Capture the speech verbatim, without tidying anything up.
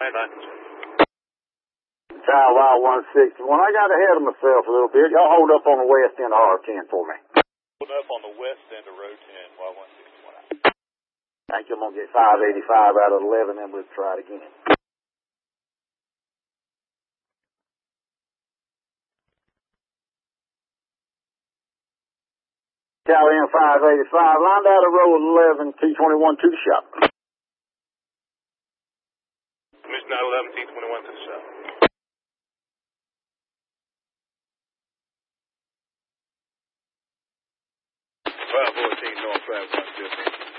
Child Y one sixty-one. I got ahead of myself a little bit. Y'all hold up on the west end of R ten for me. Holding up on the west end of row ten, Y one sixty-one. Thank you. I'm going to get five eighty-five out of eleven, then we'll try it again. Charlie M five eighty-five, lined out of row eleven, T twenty-one to the shop. Commission nine eleven, T twenty-one to the shop.